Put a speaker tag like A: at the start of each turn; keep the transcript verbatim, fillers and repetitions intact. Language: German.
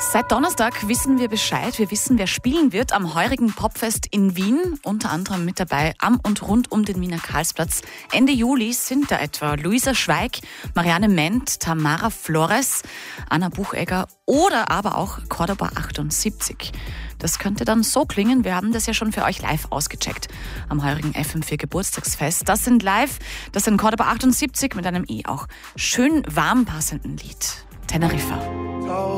A: Seit Donnerstag wissen wir Bescheid. Wir wissen, wer spielen wird am heurigen Popfest in Wien. Unter anderem mit dabei am und rund um den Wiener Karlsplatz. Ende Juli sind da etwa Luisa Schweig, Marianne Ment, Tamara Flores, Anna Buchegger oder aber auch Cordoba achtundsiebzig. Das könnte dann so klingen. Wir haben das ja schon für euch live ausgecheckt am heurigen F M vier Geburtstagsfest. Das sind live, das sind Cordoba achtundsiebzig mit einem eh auch schön warm passenden Lied. Teneriffa.